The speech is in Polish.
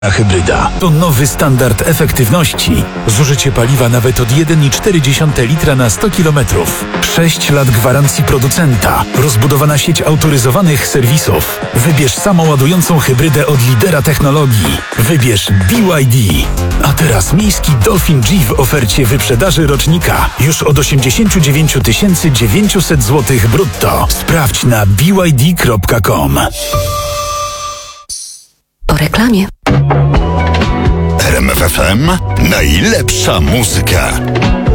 Hybryda to nowy standard efektywności. Zużycie paliwa nawet od 1,4 litra na 100 km. 6 lat gwarancji producenta. Rozbudowana sieć autoryzowanych serwisów. Wybierz samoładującą hybrydę od lidera technologii. Wybierz BYD. A teraz miejski Dolphin G w ofercie wyprzedaży rocznika. Już od 89 900 zł brutto. Sprawdź na byd.com. Po reklamie. RMF FM. Najlepsza muzyka.